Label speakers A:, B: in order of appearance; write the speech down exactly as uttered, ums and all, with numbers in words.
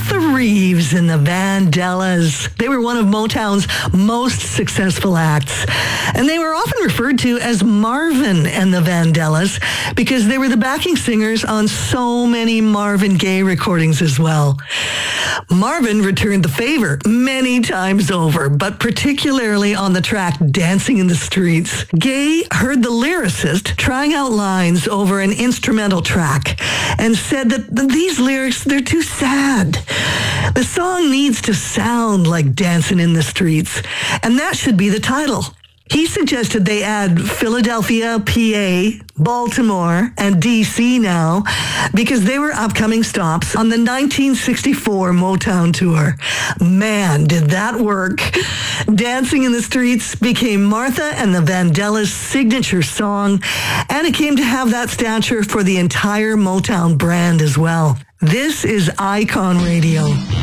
A: Martha Reeves and the Vandellas. They were one of Motown's most successful acts. And they were often referred to as Marvin and the Vandellas because they were the backing singers on so many Marvin Gaye recordings as well. Marvin returned the favor many times over, but particularly on the track Dancing in the Streets. Gaye heard the lyricist trying out lines over an instrumental track and said that these lyrics, they're too sad. The song needs to sound like Dancing in the Streets, and that should be the title. He suggested they add Philadelphia, P A, Baltimore, and D C now because they were upcoming stops on the nineteen sixty-four Motown tour. Man, did that work. Dancing in the Streets became Martha and the Vandellas' signature song, and it came to have that stature for the entire Motown brand as well. This is Icon Radio.